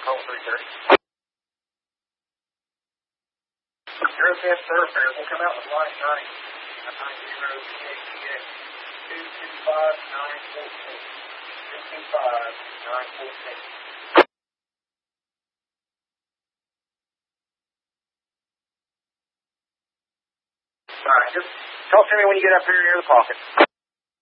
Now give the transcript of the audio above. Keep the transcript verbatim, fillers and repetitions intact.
roll three thirty. Zero fifth thoroughfare. We'll come out with line nine. nine zero P A T X two two five nine four six. two two five nine four six. All right, just talk to me when you get up here near the pocket.